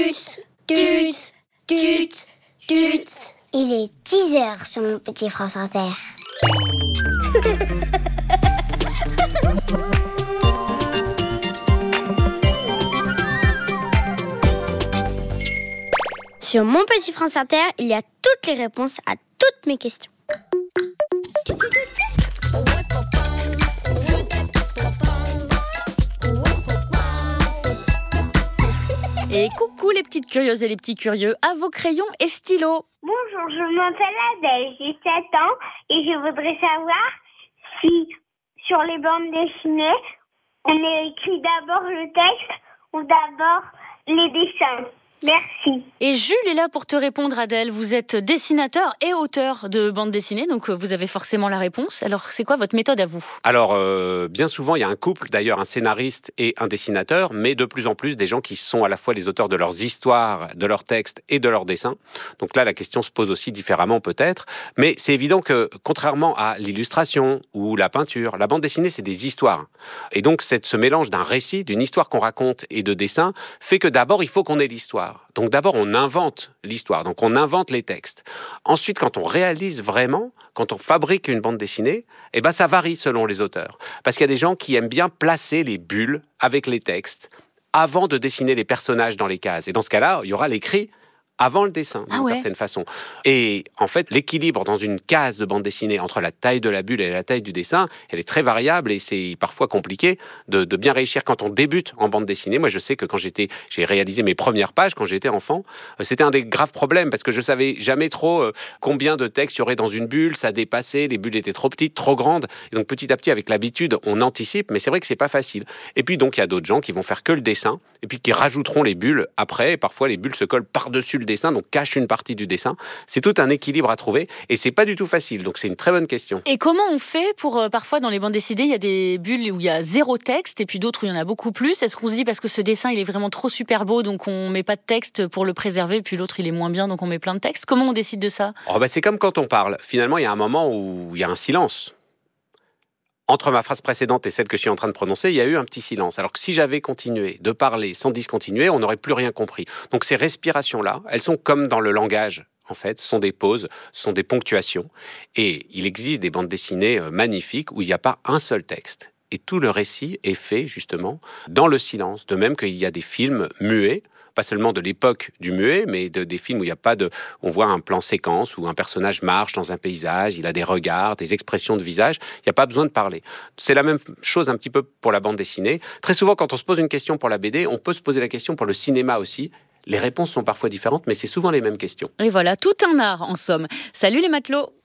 Tut, tut, tut. Il est 10h sur mon petit France Inter. Sur mon petit France Inter, il y a toutes les réponses à toutes mes questions. Et coucou les petites curieuses et les petits curieux, à vos crayons et stylos. Bonjour, je m'appelle Adèle, j'ai 7 ans et je voudrais savoir si sur les bandes dessinées, on écrit d'abord le texte ou d'abord les dessins. Merci. Et Jules est là pour te répondre, Adèle. Vous êtes dessinateur et auteur de bande dessinée, donc vous avez forcément la réponse. Alors, c'est quoi votre méthode à vous ? Alors, bien souvent, il y a un couple, d'ailleurs, un scénariste et un dessinateur, mais de plus en plus, des gens qui sont à la fois les auteurs de leurs histoires, de leurs textes et de leurs dessins. Donc là, la question se pose aussi différemment, peut-être. Mais c'est évident que, contrairement à l'illustration ou la peinture, la bande dessinée, c'est des histoires. Et donc, ce mélange d'un récit, d'une histoire qu'on raconte et de dessins, fait que d'abord, il faut qu'on ait l'histoire. Donc d'abord, on invente l'histoire, donc on invente les textes. Ensuite, quand on réalise vraiment, quand on fabrique une bande dessinée, eh ben ça varie selon les auteurs. Parce qu'il y a des gens qui aiment bien placer les bulles avec les textes avant de dessiner les personnages dans les cases. Et dans ce cas-là, il y aura l'écrit avant le dessin, d'une certaine façon. Et en fait, l'équilibre dans une case de bande dessinée entre la taille de la bulle et la taille du dessin, elle est très variable et c'est parfois compliqué de bien réussir quand on débute en bande dessinée. Moi, je sais que quand j'ai réalisé mes premières pages, quand j'étais enfant, c'était un des graves problèmes parce que je savais jamais trop combien de textes il y aurait dans une bulle, ça dépassait, les bulles étaient trop petites, trop grandes. Et donc, petit à petit, avec l'habitude, on anticipe, mais c'est vrai que c'est pas facile. Et puis, donc, il y a d'autres gens qui vont faire que le dessin et puis qui rajouteront les bulles après. Et parfois, les bulles se collent par-dessus le dessin, donc cache une partie du dessin. C'est tout un équilibre à trouver et c'est pas du tout facile. Donc c'est une très bonne question. Et comment on fait pour, parfois dans les bandes dessinées, il y a des bulles où il y a 0 texte et puis d'autres où il y en a beaucoup plus. Est-ce qu'on se dit parce que ce dessin il est vraiment trop super beau donc on met pas de texte pour le préserver puis l'autre il est moins bien donc on met plein de textes? Comment on décide de ça? C'est comme quand on parle. Finalement, il y a un moment où il y a un silence. Entre ma phrase précédente et celle que je suis en train de prononcer, il y a eu un petit silence. Alors que si j'avais continué de parler sans discontinuer, on n'aurait plus rien compris. Donc ces respirations-là, elles sont comme dans le langage. En fait, ce sont des pauses, ce sont des ponctuations. Et il existe des bandes dessinées magnifiques où il n'y a pas un seul texte. Et tout le récit est fait, justement, dans le silence. De même qu'il y a des films muets, pas seulement de l'époque du muet, mais des films où il y a pas on voit un plan séquence où un personnage marche dans un paysage, il a des regards, des expressions de visage, il n'y a pas besoin de parler. C'est la même chose un petit peu pour la bande dessinée. Très souvent, quand on se pose une question pour la BD, on peut se poser la question pour le cinéma aussi. Les réponses sont parfois différentes, mais c'est souvent les mêmes questions. Et voilà, tout un art en somme. Salut les matelots!